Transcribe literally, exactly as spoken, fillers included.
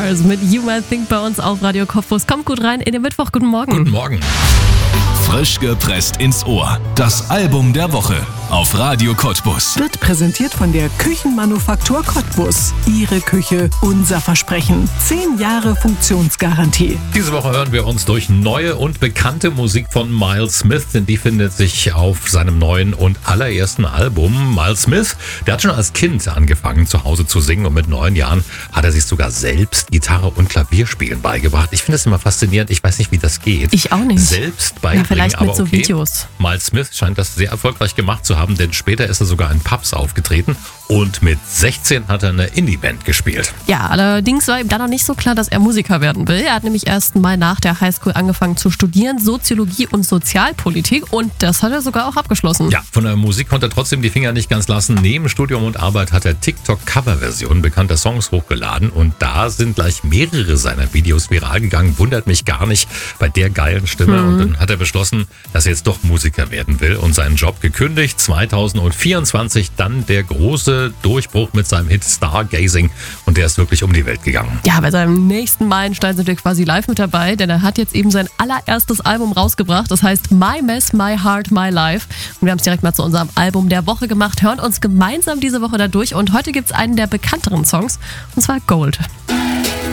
Stars mit You Might Think bei uns auf Radio Cottbus. Kommt gut rein in den Mittwoch. Guten Morgen. Guten Morgen. Frisch gepresst ins Ohr. Das Album der Woche auf Radio Cottbus. Wird präsentiert von der Küchenmanufaktur Cottbus. Ihre Küche, unser Versprechen. Zehn Jahre Funktionsgarantie. Diese Woche hören wir uns durch neue und bekannte Musik von Miles Smith, denn die findet sich auf seinem neuen und allerersten Album. Miles Smith, der hat schon als Kind angefangen zu Hause zu singen und mit neun Jahren hat er sich sogar selbst Gitarre und Klavierspielen beigebracht. Ich finde das immer faszinierend. Ich weiß nicht, wie das geht. Ich auch nicht. Selbst beibringen, ja, vielleicht mit aber so okay. Videos. Miles Smith scheint das sehr erfolgreich gemacht zu haben, denn später ist er sogar in Pubs aufgetreten und mit sechzehn hat er eine Indie-Band gespielt. Ja, allerdings war ihm dann noch nicht so klar, dass er Musiker werden will. Er hat nämlich erst mal nach der Highschool angefangen zu studieren, Soziologie und Sozialpolitik, und das hat er sogar auch abgeschlossen. Ja, von der Musik konnte er trotzdem die Finger nicht ganz lassen. Neben Studium und Arbeit hat er TikTok-Coverversionen bekannter Songs hochgeladen und da sind gleich mehrere seiner Videos viral gegangen. Wundert mich gar nicht bei der geilen Stimme. Mhm. Und dann hat er beschlossen, dass er jetzt doch Musiker werden will und seinen Job gekündigt. zweitausendvierundzwanzig dann der große Durchbruch mit seinem Hit Stargazing und der ist wirklich um die Welt gegangen. Ja, bei seinem nächsten Meilenstein sind wir quasi live mit dabei, denn er hat jetzt eben sein allererstes Album rausgebracht. Das heißt My Mess, My Heart, My Life. Und wir haben es direkt mal zu unserem Album der Woche gemacht, hören uns gemeinsam diese Woche da durch und heute gibt es einen der bekannteren Songs, und zwar Gold.